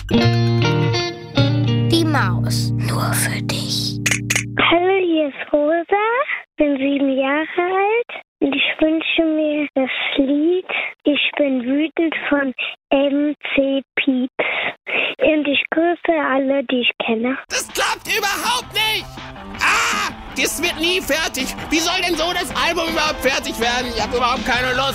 Die Maus. Nur für dich. Hallo, hier ist Rosa. Bin 7 Jahre alt. Und ich wünsche mir das Lied Ich bin wütend von MC Pieps. Und ich grüße alle, die ich kenne. Das klappt überhaupt nicht! Das wird nie fertig. Wie soll denn so das Album überhaupt fertig werden? Ich habe überhaupt keine Lust.